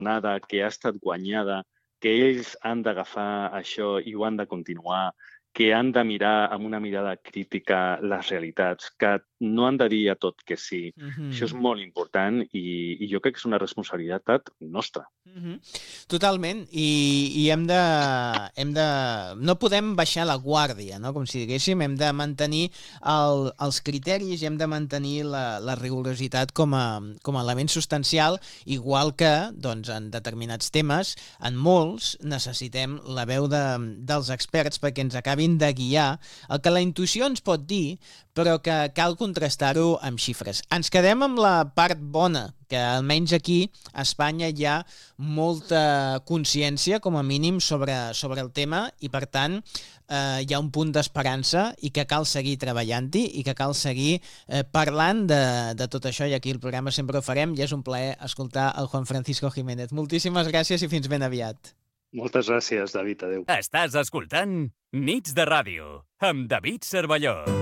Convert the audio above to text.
jornada que ha estat guanyada, que ells han d'agafar això i ho han de continuar, que han de mirar amb una mirada crítica les realitats, que no han de dir a tot que sí. Això és molt important i jo crec que és una responsabilitat nostra. Totalment, i hem de... No podem baixar la guàrdia, no? Com si diguéssim, hem de mantenir els criteris i hem de mantenir la rigorositat com a element substancial, igual que doncs, en determinats temes, en molts, necessitem la veu dels experts perquè ens acabin de guiar el que la intuïció ens pot dir, però que cal contrastar-ho amb xifres. Ens quedem amb la part bona, que almenys aquí a Espanya hi ha molta consciència, com a mínim, sobre el tema i, per tant, hi ha un punt d'esperança i que cal seguir treballant-hi i que cal seguir parlant de tot això, i aquí el programa sempre ho farem i és un plaer escoltar el Juan Francisco Jiménez. Moltíssimes gràcies i fins ben aviat. Moltes gràcies, David. Adéu. Estàs escoltant Nits de Ràdio amb David Cervelló.